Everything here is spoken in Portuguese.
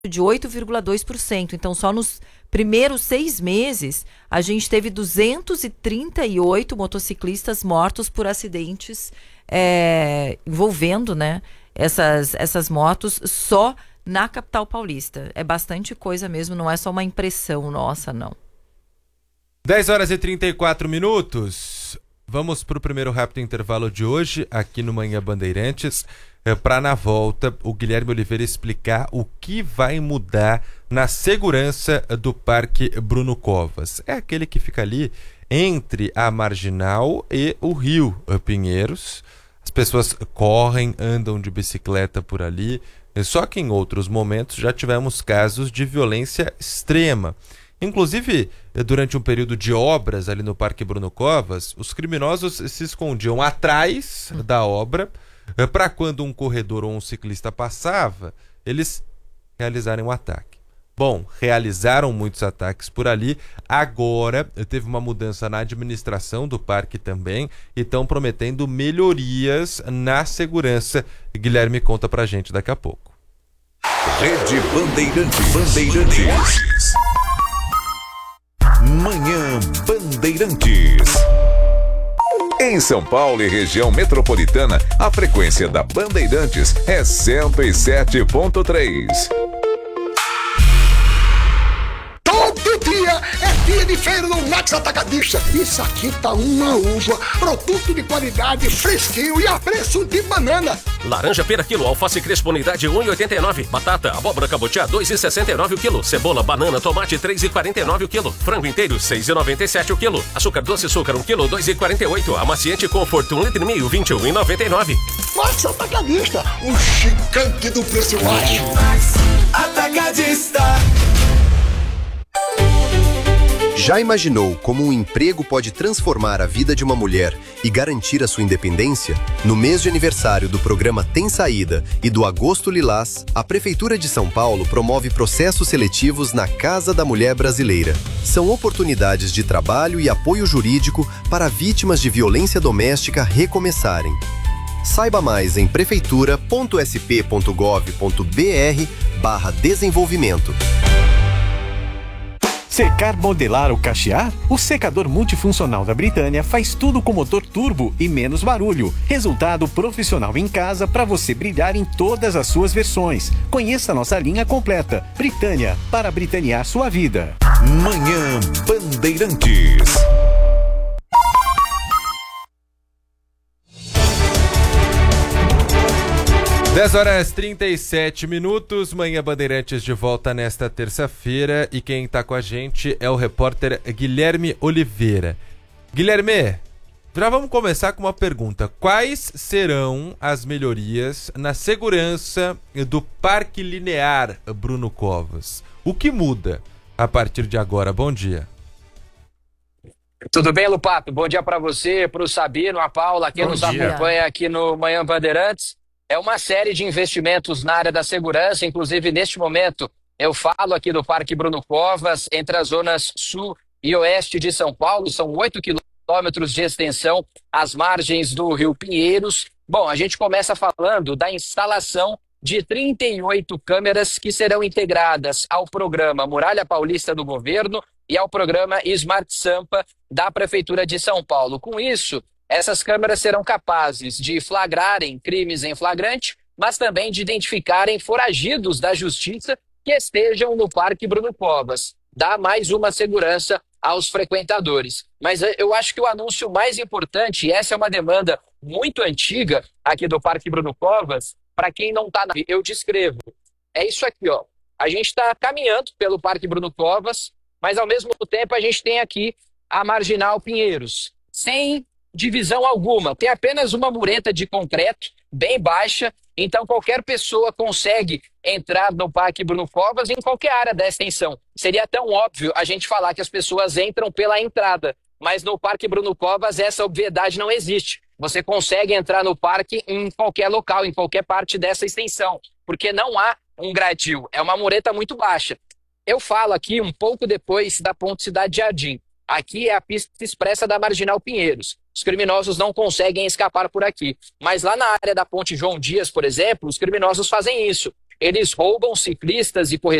de 8,2%. Então, só nos primeiros 6 meses, a gente teve 238 motociclistas mortos por acidentes envolvendo, né, essas motos só na capital paulista. É bastante coisa mesmo, não é só uma impressão nossa, não. 10h34. Vamos para o primeiro rápido intervalo de hoje, aqui no Manhã Bandeirantes, para na volta o Guilherme Oliveira explicar o que vai mudar na segurança do Parque Bruno Covas. É aquele que fica ali entre a Marginal e o Rio Pinheiros. As pessoas correm, andam de bicicleta por ali, só que em outros momentos já tivemos casos de violência extrema. Inclusive, durante um período de obras ali no Parque Bruno Covas, os criminosos se escondiam atrás da obra para quando um corredor ou um ciclista passava, eles realizarem um ataque. Bom, realizaram muitos ataques por ali, agora teve uma mudança na administração do parque também e estão prometendo melhorias na segurança. Guilherme conta pra gente daqui a pouco. Rede Bandeirantes. Manhã Bandeirantes. Em São Paulo e região metropolitana, a frequência da Bandeirantes é 107.3. Todo dia é dia de feira no Max Atacadista. Isso aqui tá uma uva, produto de qualidade, fresquinho e a preço de banana. Laranja pera quilo, alface crespo unidade 1,89. Batata, abóbora cabotiá 2,69 o quilo. Cebola, banana, tomate 3,49 o quilo. Frango inteiro 6,97 o quilo. Açúcar doce, açúcar 1 quilo 2,48. Amaciante Conforto 1,5 litro 21,99. Max Atacadista, o gigante do preço baixo. Max Atacadista. Já imaginou como um emprego pode transformar a vida de uma mulher e garantir a sua independência? No mês de aniversário do programa Tem Saída e do Agosto Lilás, a Prefeitura de São Paulo promove processos seletivos na Casa da Mulher Brasileira. São oportunidades de trabalho e apoio jurídico para vítimas de violência doméstica recomeçarem. Saiba mais em prefeitura.sp.gov.br/desenvolvimento. Secar, modelar ou cachear? O secador multifuncional da Britânia faz tudo com motor turbo e menos barulho. Resultado profissional em casa para você brilhar em todas as suas versões. Conheça nossa linha completa. Britânia, para britanear sua vida. Manhã Bandeirantes. Dez horas 37 minutos, Manhã Bandeirantes de volta nesta terça-feira e quem está com a gente é o repórter Guilherme Oliveira. Guilherme, já vamos começar com uma pergunta. Quais serão as melhorias na segurança do Parque Linear Bruno Covas? O que muda a partir de agora? Bom dia. Tudo bem, Lupato? Bom dia para você, para o Sabino, a Paula, quem nos acompanha aqui no Manhã Bandeirantes. É uma série de investimentos na área da segurança, inclusive neste momento eu falo aqui do Parque Bruno Covas, entre as zonas sul e oeste de São Paulo, são 8 quilômetros de extensão às margens do Rio Pinheiros. Bom, a gente começa falando da instalação de 38 câmeras que serão integradas ao programa Muralha Paulista do Governo e ao programa Smart Sampa da Prefeitura de São Paulo. Com isso, essas câmeras serão capazes de flagrarem crimes em flagrante, mas também de identificarem foragidos da justiça que estejam no Parque Bruno Covas. Dá mais uma segurança aos frequentadores. Mas eu acho que o anúncio mais importante, e essa é uma demanda muito antiga aqui do Parque Bruno Covas, para quem não está eu descrevo. É isso aqui, ó. A gente está caminhando pelo Parque Bruno Covas, mas ao mesmo tempo a gente tem aqui a Marginal Pinheiros, sem divisão alguma, tem apenas uma mureta de concreto bem baixa, então qualquer pessoa consegue entrar no Parque Bruno Covas em qualquer área da extensão. Seria tão óbvio a gente falar que as pessoas entram pela entrada, mas no Parque Bruno Covas essa obviedade não existe. Você consegue entrar no parque em qualquer local, em qualquer parte dessa extensão, porque não há um gradil, é uma mureta muito baixa. Eu falo aqui um pouco depois da Ponte Cidade Jardim. Aqui é a pista expressa da Marginal Pinheiros. Os criminosos não conseguem escapar por aqui. Mas lá na área da Ponte João Dias, por exemplo, os criminosos fazem isso. eles roubam ciclistas e corredores